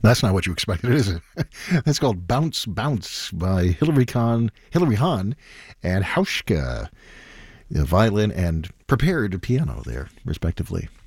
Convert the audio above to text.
That's not what you expected, is it? That's called Bounce Bounce by Hilary Hahn, and Hauschka, the violin and prepared piano there, respectively.